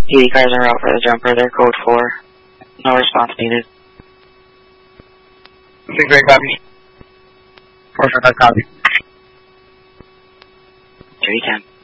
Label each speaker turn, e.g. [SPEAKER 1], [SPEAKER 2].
[SPEAKER 1] ED cars en route for the jumper, they're code 4. No response needed.
[SPEAKER 2] 6-8 copy. 4-5 copy.
[SPEAKER 1] 310.